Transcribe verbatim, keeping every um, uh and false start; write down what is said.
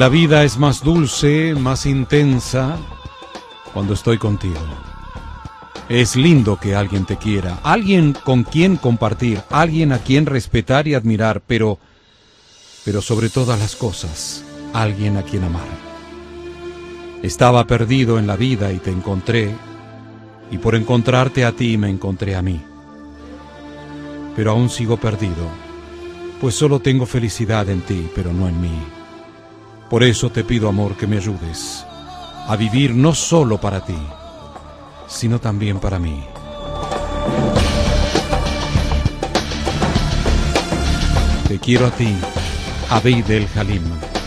La vida es más dulce, más intensa cuando estoy contigo. Es lindo que alguien te quiera, alguien con quien compartir, alguien a quien respetar y admirar, pero, pero sobre todas las cosas, alguien a quien amar. Estaba perdido en la vida y te encontré, y por encontrarte a ti me encontré a mí. Pero aún sigo perdido, pues solo tengo felicidad en ti, pero no en mí. Por eso te pido, amor, que me ayudes a vivir no solo para ti, sino también para mí. Te quiero a ti, Abid El Halim.